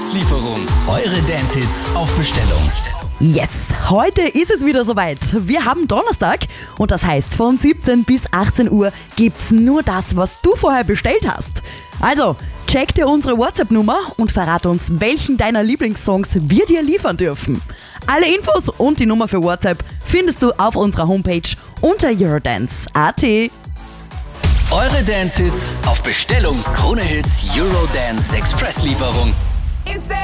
Expresslieferung. Eure Dance-Hits auf Bestellung. Yes, heute ist es wieder soweit. Wir haben Donnerstag und das heißt, von 17 bis 18 Uhr gibt's nur das, was du vorher bestellt hast. Also, check dir unsere WhatsApp-Nummer und verrat uns, welchen deiner Lieblingssongs wir dir liefern dürfen. Alle Infos und die Nummer für WhatsApp findest du auf unserer Homepage unter Eurodance.at. Eure Dance-Hits auf Bestellung. Krone Hits Eurodance Expresslieferung.